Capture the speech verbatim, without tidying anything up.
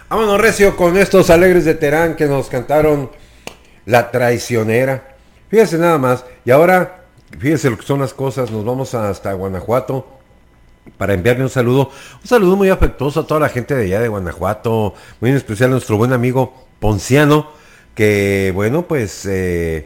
Vámonos recio con estos alegres de Terán que nos cantaron La Traicionera. Fíjense nada más. Y ahora, fíjense lo que son las cosas. Nos vamos hasta Guanajuato para enviarle un saludo. Un saludo muy afectuoso a toda la gente de allá de Guanajuato. Muy en especial a nuestro buen amigo Ponciano. Que bueno, pues eh,